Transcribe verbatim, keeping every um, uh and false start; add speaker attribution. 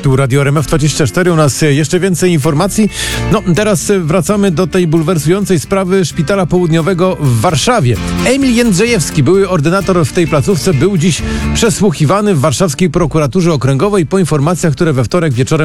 Speaker 1: Tu Radio R M F dwadzieścia cztery, u nas jeszcze więcej informacji. No, teraz wracamy do tej bulwersującej sprawy Szpitala Południowego w Warszawie. Emil Jędrzejewski, były ordynator w tej placówce, był dziś przesłuchiwany w warszawskiej prokuraturze okręgowej po informacjach, które we wtorek wieczorem